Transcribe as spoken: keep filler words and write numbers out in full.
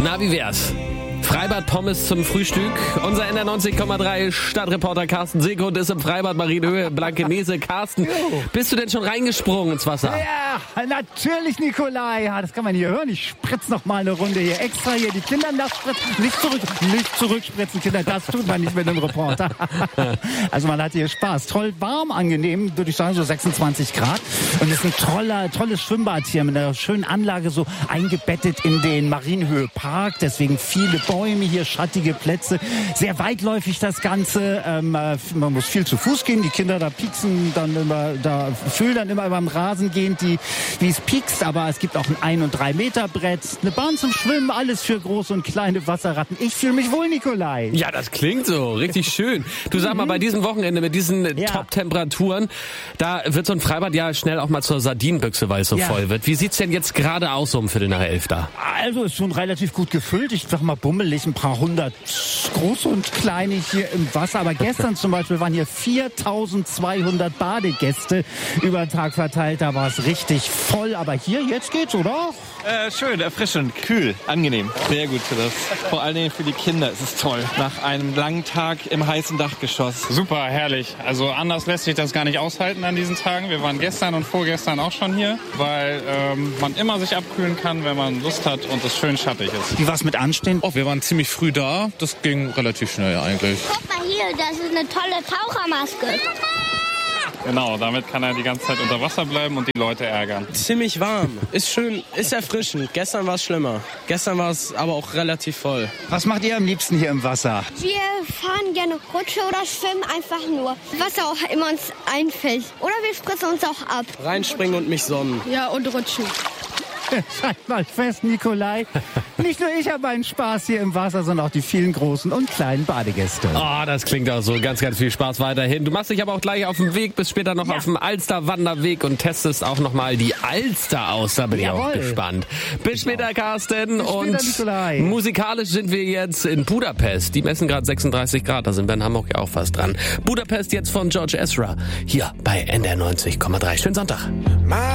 Na, wie wär's? Freibad-Pommes zum Frühstück. Unser N R neunzig Komma drei Stadtreporter Carsten Seekund ist im Freibad Marienhöhe, Blankenese. Carsten, bist du denn schon reingesprungen ins Wasser? Ja, natürlich, Nikolai. Ja, das kann man hier hören. Ich spritze noch mal eine Runde hier extra. Hier die Kinder nachspritzen. Nicht zurück, nicht zurückspritzen, Kinder. Das tut man nicht mit einem Reporter. Also man hat hier Spaß. Toll warm, angenehm, würde ich sagen, so sechsundzwanzig Grad. Und es ist ein toller, tolles Schwimmbad hier mit einer schönen Anlage, so eingebettet in den Marienhöhe Park. Deswegen viele Bäume hier, schattige Plätze. Sehr weitläufig das Ganze. Ähm, man muss viel zu Fuß gehen. Die Kinder da pieksen dann immer, da fühlen dann immer beim Rasen gehen, die, wie es piekst. Aber es gibt auch ein ein- und drei Meter Brett, eine Bahn zum Schwimmen, alles für große und kleine Wasserratten. Ich fühle mich wohl, Nikolai. Ja, das klingt so. Richtig schön. Du sag mal, bei diesem Wochenende mit diesen Ja. Top-Temperaturen, da wird so ein Freibad ja schnell auch mal zur Sardinenbüchse, weil es so Ja. voll wird. Wie sieht's denn jetzt gerade aus, so um Viertel nach elf da? Also ist schon relativ gut gefüllt. Ich sag mal bummelig, ein paar hundert große und kleine hier im Wasser. Aber gestern zum Beispiel waren hier viertausendzweihundert Badegäste über den Tag verteilt. Da war es richtig voll. Aber hier, jetzt geht's, oder? Äh, schön, erfrischend, kühl, angenehm. Sehr gut für das. Vor allen Dingen für die Kinder ist es toll. Nach einem langen Tag im heißen Dachgeschoss. Super, herrlich. Also anders lässt sich das gar nicht aushalten an diesen Tagen. Wir waren gestern und vorgestern auch schon hier, weil ähm, man immer sich abkühlen kann, wenn man Lust hat und es schön schattig ist. Wie war's mit Anstehen? Oh, wir waren ziemlich früh da. Das ging relativ schnell eigentlich. Guck mal hier, das ist eine tolle Tauchermaske. Genau, damit kann er die ganze Zeit unter Wasser bleiben und die Leute ärgern. Ziemlich warm. Ist schön, ist erfrischend. Gestern war es schlimmer. Gestern war es aber auch relativ voll. Was macht ihr am liebsten hier im Wasser? Wir fahren gerne Rutsche oder schwimmen einfach nur, was auch immer uns einfällt. Oder wir spritzen uns auch ab. Reinspringen und mich sonnen. Ja, und rutschen. Halt mal fest, Nikolai. Nicht nur ich habe einen Spaß hier im Wasser, sondern auch die vielen großen und kleinen Badegäste. Oh, das klingt auch so. Ganz, ganz viel Spaß weiterhin. Du machst dich aber auch gleich auf den Weg, bist später noch Ja. auf dem Alster-Wanderweg und testest auch nochmal die Alster aus. Da bin ich Jawohl. auch gespannt. Bis später, Carsten. Bis und später, Nikolai. musikalisch sind wir jetzt in Budapest. Die messen gerade sechsunddreißig Grad. Da sind wir in Hamburg ja auch fast dran. Budapest jetzt von George Ezra. Hier bei N R neunzig Komma drei. Schönen Sonntag.